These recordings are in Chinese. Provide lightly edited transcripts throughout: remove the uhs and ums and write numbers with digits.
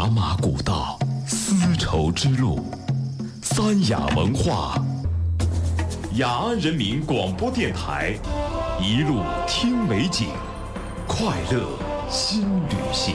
茶马古道，丝绸之路，三雅文化，雅安人民广播电台，一路听美景，快乐新旅行。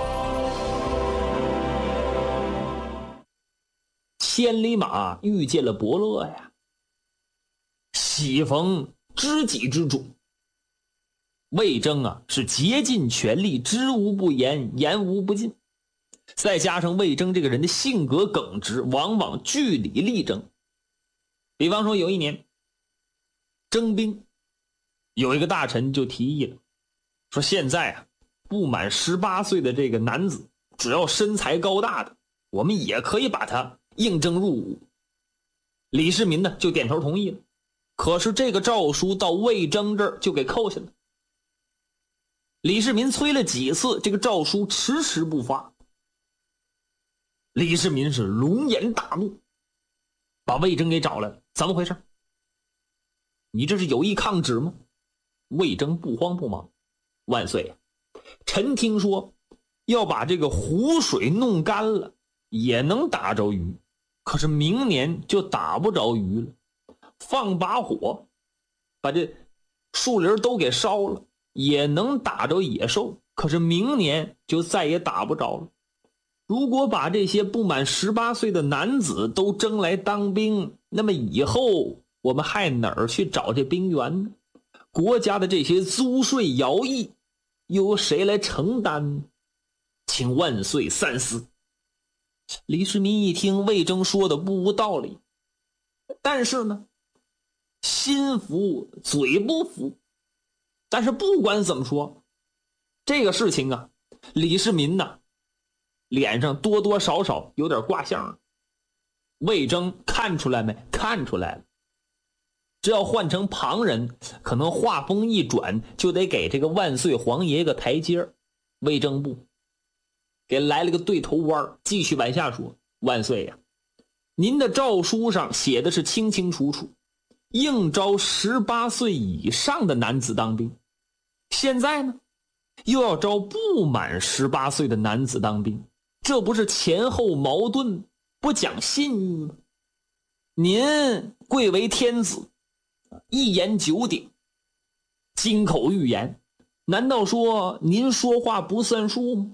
千里马遇见了伯乐呀，喜逢知己之主。魏征是竭尽全力，知无不言，言无不尽。再加上魏征这个人的性格耿直，往往据理力争。比方说有一年征兵，有一个大臣就提议了，说现在不满18岁的这个男子，只要身材高大的，我们也可以把他应征入伍。李世民呢就点头同意了。可是这个诏书到魏征这儿就给扣下了。李世民催了几次，这个诏书迟迟不发。李世民是龙颜大怒，把魏征给找来了。怎么回事？你这是有意抗旨吗？魏征不慌不忙，万岁啊，臣听说要把这个湖水弄干了也能打着鱼，可是明年就打不着鱼了。放把火把这树林都给烧了也能打着野兽，可是明年就再也打不着了。如果把这些不满18岁的男子都征来当兵，那么以后我们还哪儿去找这兵源呢？国家的这些租税徭役又由谁来承担呢？请万岁三思。李世民一听魏征说的不无道理，但是呢心服嘴不服。但是不管怎么说，这个事情李世民脸上多多少少有点挂相。魏征看出来没？看出来了。这要换成旁人，可能话锋一转就得给这个万岁皇爷个台阶。魏征不，给来了个对头弯，继续往下说。万岁呀，您的诏书上写的是清清楚楚，应招18岁以上的男子当兵。现在呢又要招不满18岁的男子当兵，这不是前后矛盾，不讲信誉吗？您贵为天子，一言九鼎，金口玉言，难道说您说话不算数吗？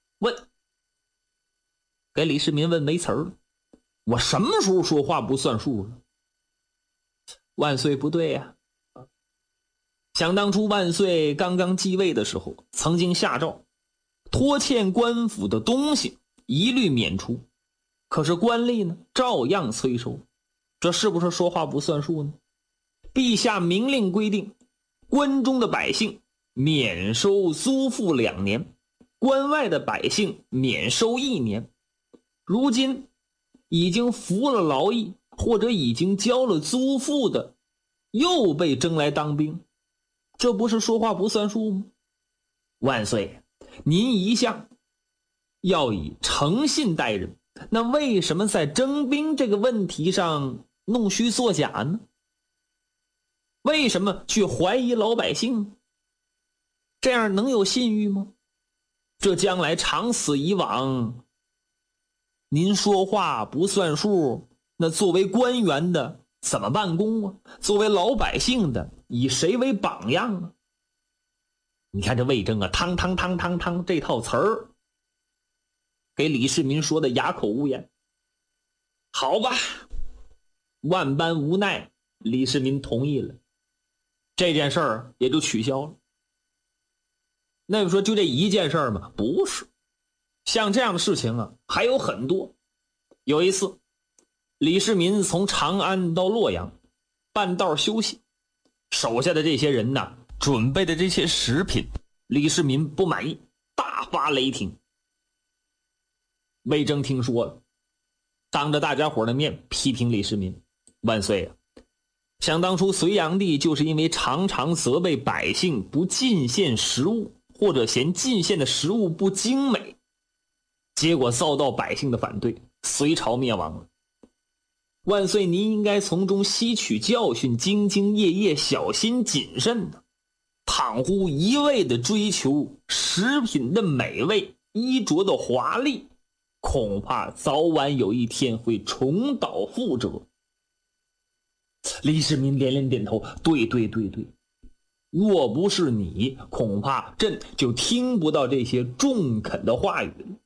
给李世民问没词儿了。我什么时候说话不算数了？万岁不对呀。想当初万岁刚刚继位的时候，曾经下诏拖欠官府的东西一律免除，可是官吏呢照样催收，这是不是说话不算数呢？陛下明令规定，关中的百姓免收租赋2年，关外的百姓免收1年。如今已经服了劳役或者已经交了租赋的又被征来当兵，这不是说话不算数吗？万岁，您一向要以诚信待人，那为什么在征兵这个问题上弄虚作假呢？为什么去怀疑老百姓？这样能有信誉吗？这将来长此以往，您说话不算数，那作为官员的怎么办公啊？作为老百姓的以谁为榜样啊？你看这魏征汤汤汤汤汤这套词儿给李世民说的哑口无言。好吧，万般无奈，李世民同意了，这件事儿也就取消了。那你说就这一件事儿吗？不是，像这样的事情还有很多。有一次李世民从长安到洛阳，半道休息，手下的这些人准备的这些食品，李世民不满意，大发雷霆。魏征听说了，当着大家伙的面批评李世民。万岁啊，想当初隋炀帝就是因为常常责备百姓不进献食物，或者嫌进献的食物不精美，结果遭到百姓的反对，隋朝灭亡了。万岁，您应该从中吸取教训，兢兢业业，小心谨慎呢。倘乎一味的追求食品的美味，衣着的华丽， 恐怕早晚有一天会重蹈覆辙。李世民连连点头，对，若不是你，恐怕朕就听不到这些中肯的话语了。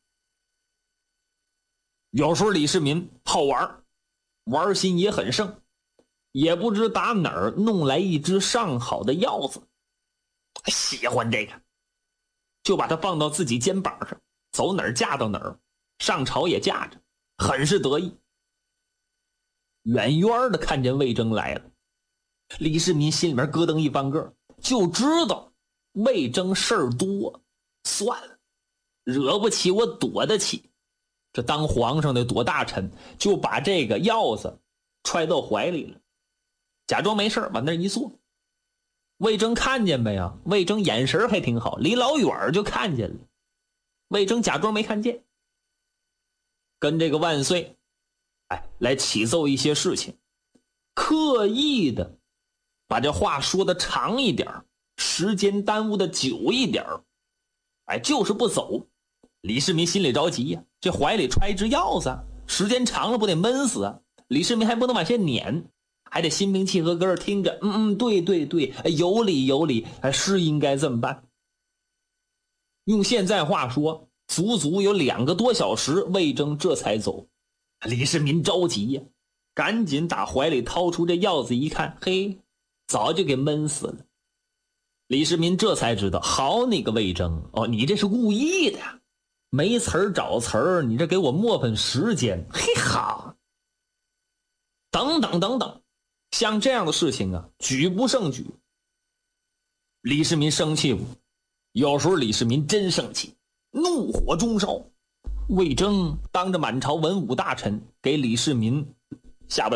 有时候李世民好玩，玩心也很盛，也不知打哪儿弄来一只上好的鹞子，喜欢这个，就把它放到自己肩膀上，走哪儿架到哪儿，上朝也架着，很是得意。远远的看见魏征来了，李世民心里面咯噔一翻个，就知道魏征事儿多，算了，惹不起我躲得起。这当皇上的躲大臣，就把这个鹞子揣到怀里了，假装没事往那一坐。魏征看见没有？魏征眼神还挺好，离老远就看见了。魏征假装没看见，跟这个万岁来启奏一些事情，刻意的把这话说的长一点，时间耽误的久一点，就是不走。李世民心里着急呀，这怀里揣一只鹞子，时间长了不得闷死啊！李世民还不能往下撵，还得心平气和搁这听着，对，有理，是应该这么办。用现在话说，足足有2个多小时，魏征这才走。李世民着急呀，赶紧打怀里掏出这鹞子一看，嘿，早就给闷死了。李世民这才知道，好你个魏征，你这是故意的呀，没词儿找词儿，你这给我磨粉时间，嘿好。等等，像这样的事情啊，举不胜举。李世民生气不？有时候李世民真生气，怒火中烧。魏征当着满朝文武大臣给李世民下不